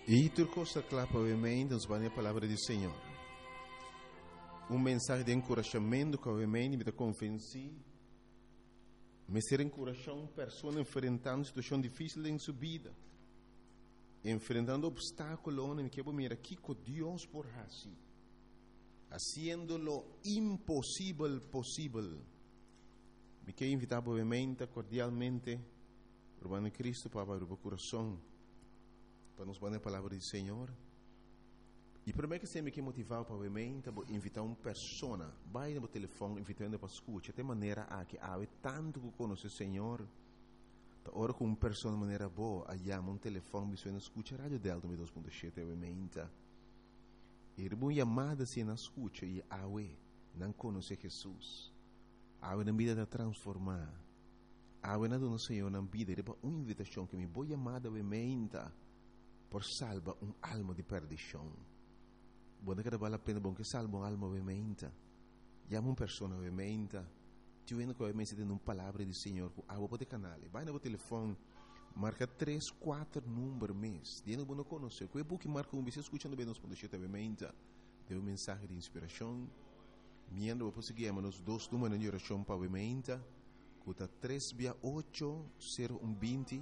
E tu costa clapa ovviamente nos vai a palavra do Senhor. Mensagem de encorajamento que ovviamente me convenci, me ser encorajando pessoas enfrentando situação difícil em sua vida, enfrentando obstáculos, me quero mirar aqui com Deus por assim, haciendo lo impossível possível. Me quero invitar obviamente cordialmente por Cristo para abrir o coração para nos dar a palavra do Senhor. E primeiro que você me quer motivar para invitar uma pessoa, vai no telefone, invitando para escutar, de maneira a que há tanto que conhece o Senhor, da hora com uma pessoa de maneira boa, aí há um telefone, você não escuta a Rádio Delta 2.7, obviamente. E uma chamada se não escuta, e há não conhece Jesus, há na vida de transformar, há na do Senhor na vida, e uma invitação que me vou chamar, obviamente, por salvar alma de perdição. Buona che vale la pena che salva un'alma ovviamente. Chiama una persona ovviamente. Ti vedo che ovviamente ti una parola del Signore. A voi canale. Vai nel telefono. Marca 3-4 numeri mes. Di non conosce. Quei buchi marca un bisogno ascoltando bene nos pondocete ovviamente. Deu un messaggio di ispirazione. Miando voi possiamo nos dos numeri di orazione ovviamente. Cuta 3-8-0-1-20.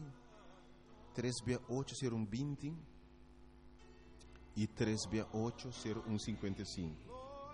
3-8-0-1-20. E 3-8-01-55.